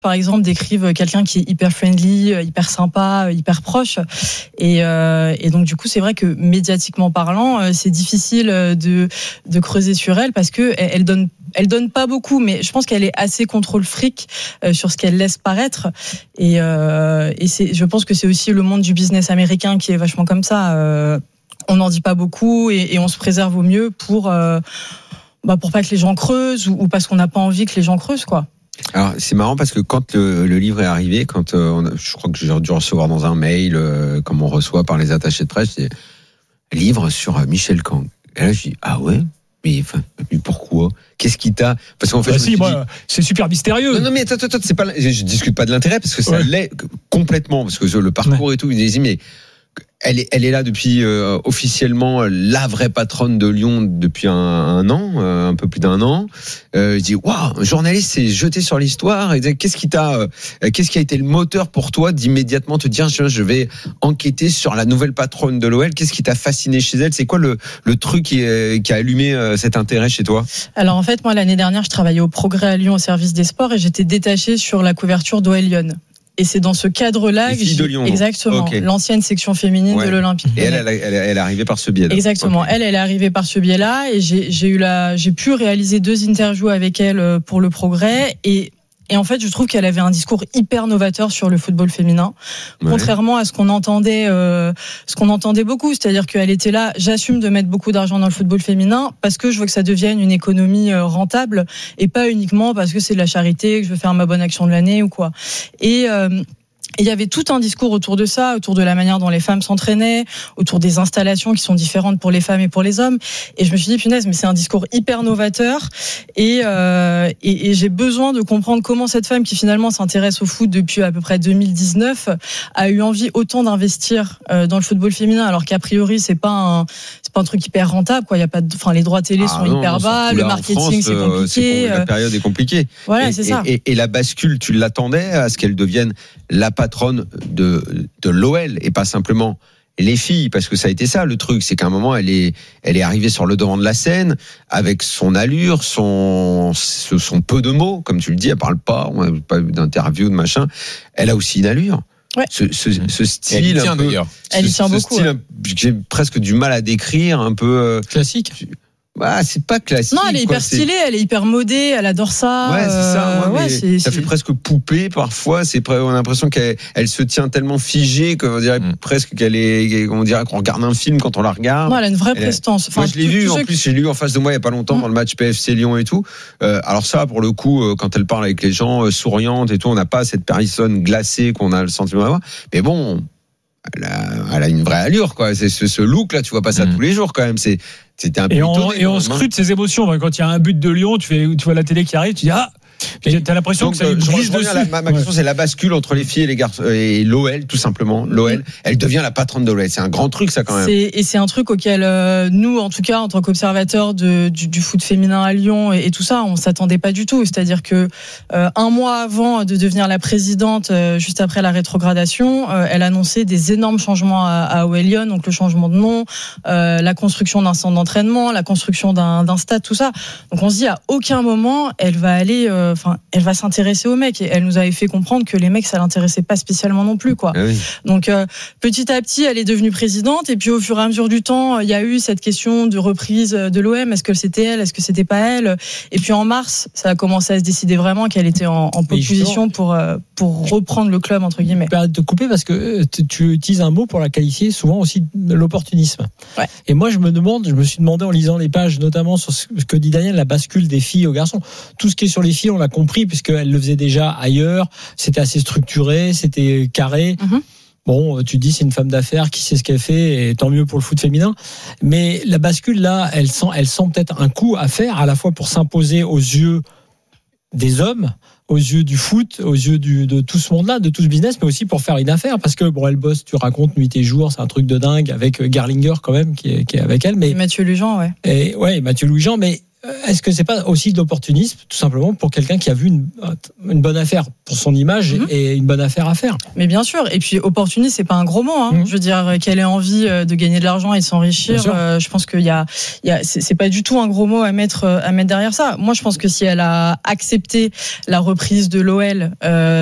par exemple, décrivent quelqu'un qui est hyper friendly, hyper sympa, hyper proche. Et donc, du coup, c'est vrai que médiatiquement parlant, c'est difficile de creuser sur elle parce que elle donne pas beaucoup, mais je pense qu'elle est assez contrôle fric sur ce qu'elle laisse paraître. Et je pense que c'est aussi le monde du business américain qui est vachement comme ça. On n'en dit pas beaucoup et on se préserve au mieux pour pas que les gens creusent ou parce qu'on n'a pas envie que les gens creusent, quoi. Alors c'est marrant parce que quand le livre est arrivé, je crois que j'ai dû recevoir dans un mail, comme on reçoit par les attachés de presse, c'est livre sur Michel Kang. Et là je dis ah ouais, mais pourquoi ? Qu'est-ce qui t'a ? Parce qu'en fait, c'est super mystérieux. Non mais attends, c'est pas, je discute pas de l'intérêt parce que ça l'est complètement parce que le parcours et tout, il dit mais elle est là depuis officiellement la vraie patronne de Lyon depuis un an, un peu plus d'un an. Je dis waouh, un journaliste s'est jeté sur l'histoire. Et qu'est-ce qui a été le moteur pour toi d'immédiatement te dire je vais enquêter sur la nouvelle patronne de l'OL ? Qu'est-ce qui t'a fasciné chez elle ? C'est quoi le truc qui a allumé cet intérêt chez toi ? Alors en fait, moi l'année dernière, je travaillais au Progrès à Lyon au service des sports et j'étais détachée sur la couverture d'OL Lyon. Et c'est dans ce cadre-là que de Lyon, exactement, l'ancienne section féminine de l'Olympique. Et elle est arrivée par ce biais-là. Exactement, elle est arrivée par ce biais-là et j'ai pu réaliser 2 interviews avec elle pour le Progrès et en fait, je trouve qu'elle avait un discours hyper novateur sur le football féminin, contrairement à ce qu'on entendait beaucoup. C'est-à-dire qu'elle était là, j'assume de mettre beaucoup d'argent dans le football féminin parce que je veux que ça devienne une économie rentable et pas uniquement parce que c'est de la charité, que je veux faire ma bonne action de l'année ou quoi. Et il y avait tout un discours autour de ça, autour de la manière dont les femmes s'entraînaient, autour des installations qui sont différentes pour les femmes et pour les hommes. Et je me suis dit, punaise, mais c'est un discours hyper novateur. Et j'ai besoin de comprendre comment cette femme qui finalement s'intéresse au foot depuis à peu près 2019 a eu envie autant d'investir dans le football féminin, alors qu'a priori c'est pas un truc hyper rentable, quoi. Il y a pas les droits télé sont hyper bas, le marketing France, c'est compliqué. La période est compliquée. Voilà, c'est ça. Et la bascule, tu l'attendais à ce qu'elle devienne la patronne de l'OL et pas simplement les filles, parce que ça a été ça le truc, c'est qu'à un moment elle est arrivée sur le devant de la scène avec son allure, son peu de mots, comme tu le dis, elle parle pas, on n'a pas eu d'interview de machin, elle a aussi une allure. Ouais. Ce style, elle tient, d'ailleurs. Elle y tient beaucoup. Style, j'ai presque du mal à décrire, un peu classique. C'est pas classique. Non, elle est hyper stylée, elle est hyper modée, elle adore ça. Ouais, c'est ça. Ça fait presque poupée parfois. On a l'impression qu'elle se tient tellement figée qu'on dirait presque on dirait qu'on regarde un film quand on la regarde. Non, elle a une vraie prestance. Moi, je l'ai vu. En plus, j'ai lu en face de moi il y a pas longtemps dans le match PFC Lyon et tout. Alors ça, pour le coup, quand elle parle avec les gens, souriante et tout, on n'a pas cette personne glacée qu'on a le sentiment d'avoir. Mais bon. Elle a une vraie allure, quoi. C'est ce look là, tu vois pas ça tous les jours quand même. C'était un peu et on scrute ses émotions. Quand il y a un but de Lyon, tu vois la télé qui arrive, tu dis t'as l'impression que ça lui brise dessus. Ma question, c'est la bascule entre les filles et les garçons et l'OL, tout simplement. L'OL, elle devient la patronne de l'OL. C'est un grand truc, ça, quand même. Et c'est un truc auquel nous, en tout cas, en tant qu'observateurs du foot féminin à Lyon et tout ça, on s'attendait pas du tout. C'est-à-dire que un mois avant de devenir la présidente, juste après la rétrogradation, elle annonçait des énormes changements à OL Lyon, donc le changement de nom, la construction d'un centre d'entraînement, la construction d'un stade, tout ça. Donc on se dit à aucun moment elle va aller elle va s'intéresser aux mecs, et elle nous avait fait comprendre que les mecs ça l'intéressait pas spécialement non plus, quoi. Oui. Donc petit à petit elle est devenue présidente, et puis au fur et à mesure du temps il y a eu cette question de reprise de l'OM, est-ce que c'était elle, est-ce que c'était pas elle, et puis en mars ça a commencé à se décider vraiment qu'elle était en pole position pour reprendre le club, entre guillemets. Je vais te couper parce que tu utilises un mot pour la qualifier souvent aussi, l'opportunisme. Ouais. Et moi je me suis demandé en lisant les pages, notamment sur ce que dit Daniel, la bascule des filles aux garçons. Tout ce qui est sur les filles on l'a compris, puisqu'elle le faisait déjà ailleurs, c'était assez structuré, c'était carré. Bon, tu te dis c'est une femme d'affaires qui sait ce qu'elle fait, et tant mieux pour le foot féminin. Mais la bascule là, elle sent peut-être un coup à faire, à la fois pour s'imposer aux yeux des hommes, aux yeux du foot, aux yeux de tout ce monde-là, de tout ce business, mais aussi pour faire une affaire, parce que bon, elle bosse, tu racontes nuit et jour, c'est un truc de dingue, avec Garlinger quand même qui est avec elle, mais et Mathieu Lujan, Mathieu Lujan, mais est-ce que c'est pas aussi de l'opportunisme, tout simplement, pour quelqu'un qui a vu une bonne affaire pour son image et une bonne affaire à faire? Mais bien sûr. Et puis opportuniste, c'est pas un gros mot. Hein. Je veux dire, qu'elle ait envie de gagner de l'argent et de s'enrichir. Je pense qu'il y a, c'est pas du tout un gros mot à mettre derrière ça. Moi, je pense que si elle a accepté la reprise de l'OL.